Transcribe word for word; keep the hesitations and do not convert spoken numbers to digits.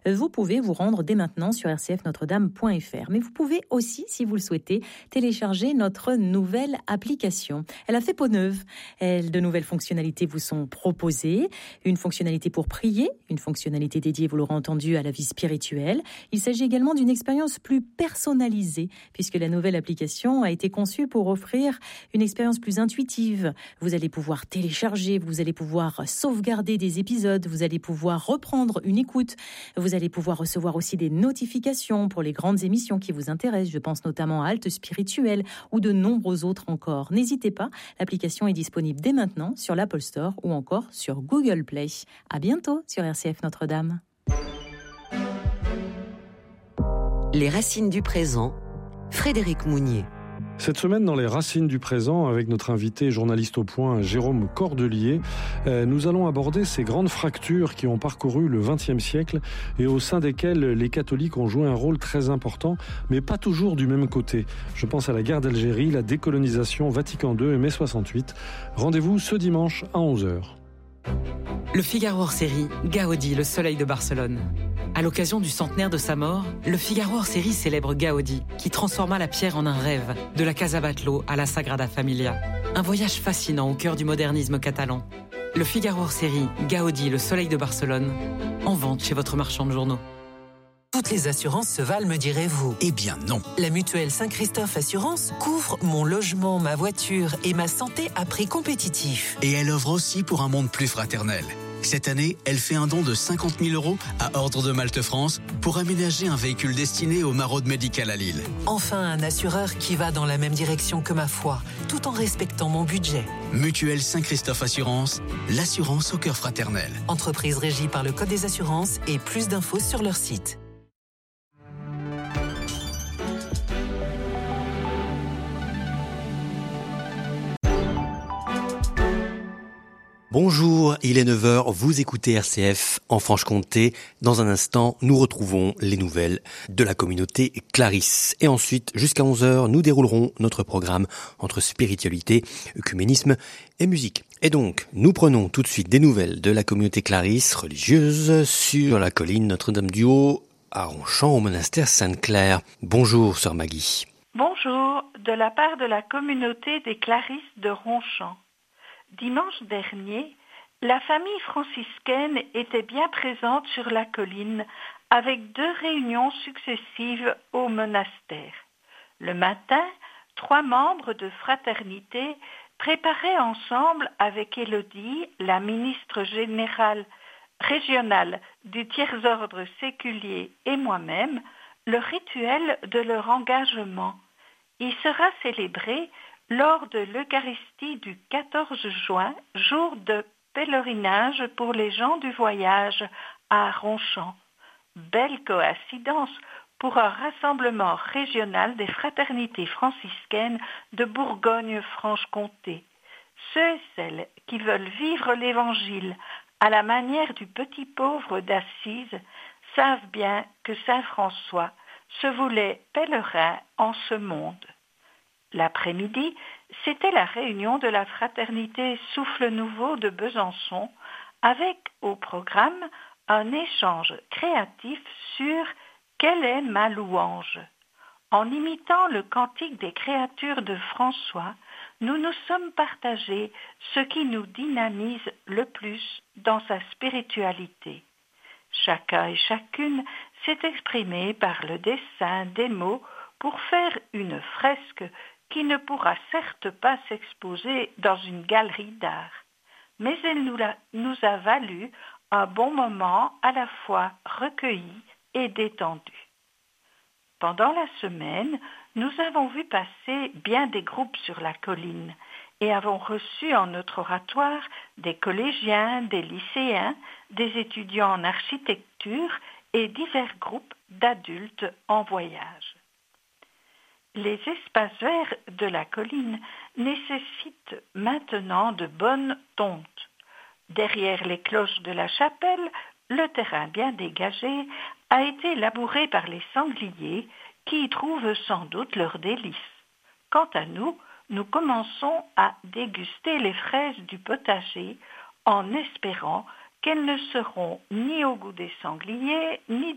vous pouvez vous rendre dès maintenant sur r c f notre dame point f r. Mais vous pouvez aussi, si vous le souhaitez, télécharger notre nouvelle application. Elle a fait peau neuve. Elle, de nouvelles fonctionnalités vous sont proposées. Une fonctionnalité pour prier, une fonctionnalité dédiée, vous l'aurez entendu, à la vie spirituelle. Il s'agit également d'une expérience plus personnalisée, puisque la nouvelle application a été conçue pour offrir une expérience plus intuitive. Vous allez pouvoir télécharger, vous allez pouvoir sauvegarder des épisodes, vous allez pouvoir reprendre une écoute, vous allez pouvoir recevoir aussi des notifications pour les grandes émissions qui vous intéressent. Je pense notamment à Halte Spirituelle ou de nombreux autres encore. N'hésitez pas, l'application est disponible dès maintenant sur l'Apple Store ou encore sur Google Play. À bientôt sur R C F Notre-Dame. Les racines du présent, Frédéric Mounier. Cette semaine, dans les racines du présent, avec notre invité journaliste au point, Jérôme Cordelier, euh, nous allons aborder ces grandes fractures qui ont parcouru le vingtième siècle et au sein desquelles les catholiques ont joué un rôle très important, mais pas toujours du même côté. Je pense à la guerre d'Algérie, la décolonisation, Vatican deux et mai soixante-huit. Rendez-vous ce dimanche à onze heures. Le Figaro hors-série, Gaudi, le soleil de Barcelone. À l'occasion du centenaire de sa mort, le Figaro hors-série célèbre Gaudi, qui transforma la pierre en un rêve, de la Casa Batlló à la Sagrada Familia. Un voyage fascinant au cœur du modernisme catalan. Le Figaro hors-série, Gaudi, le soleil de Barcelone, en vente chez votre marchand de journaux. Toutes les assurances se valent, me direz-vous. Eh bien non. La mutuelle Saint-Christophe Assurance couvre mon logement, ma voiture et ma santé à prix compétitif. Et elle offre aussi pour un monde plus fraternel. Cette année, elle fait un don de cinquante mille euros à Ordre de Malte France pour aménager un véhicule destiné aux maraudes médicales à Lille. Enfin, un assureur qui va dans la même direction que ma foi, tout en respectant mon budget. Mutuelle Saint-Christophe Assurance, l'assurance au cœur fraternel. Entreprise régie par le Code des assurances et plus d'infos sur leur site. Bonjour, il est neuf heures, vous écoutez R C F en Franche-Comté. Dans un instant, nous retrouvons les nouvelles de la communauté Clarisse. Et ensuite, jusqu'à onze heures, nous déroulerons notre programme entre spiritualité, œcuménisme et musique. Et donc, nous prenons tout de suite des nouvelles de la communauté Clarisse religieuse sur la colline Notre-Dame-du-Haut à Ronchamp au monastère Sainte-Claire. Bonjour, sœur Maggie. Bonjour, de la part de la communauté des Clarisses de Ronchamp. Dimanche dernier, la famille franciscaine était bien présente sur la colline avec deux réunions successives au monastère. Le matin, trois membres de fraternité préparaient ensemble avec Élodie, la ministre générale régionale du tiers-ordre séculier et moi-même, le rituel de leur engagement. Il sera célébré lors de l'Eucharistie du quatorze juin, jour de pèlerinage pour les gens du voyage à Ronchamp. Belle coïncidence pour un rassemblement régional des fraternités franciscaines de Bourgogne-Franche-Comté. Ceux et celles qui veulent vivre l'Évangile à la manière du petit pauvre d'Assise savent bien que saint François se voulait pèlerin en ce monde. L'après-midi, c'était la réunion de la fraternité Souffle Nouveau de Besançon avec au programme un échange créatif sur « Quelle est ma louange ?» En imitant le cantique des créatures de François, nous nous sommes partagés ce qui nous dynamise le plus dans sa spiritualité. Chacun et chacune s'est exprimé par le dessin des mots pour faire une fresque qui ne pourra certes pas s'exposer dans une galerie d'art, mais elle nous a, nous a valu un bon moment à la fois recueilli et détendu. Pendant la semaine, nous avons vu passer bien des groupes sur la colline et avons reçu en notre oratoire des collégiens, des lycéens, des étudiants en architecture et divers groupes d'adultes en voyage. Les espaces verts de la colline nécessitent maintenant de bonnes tontes. Derrière les cloches de la chapelle, le terrain bien dégagé a été labouré par les sangliers qui y trouvent sans doute leur délice. Quant à nous, nous commençons à déguster les fraises du potager en espérant qu'elles ne seront ni au goût des sangliers ni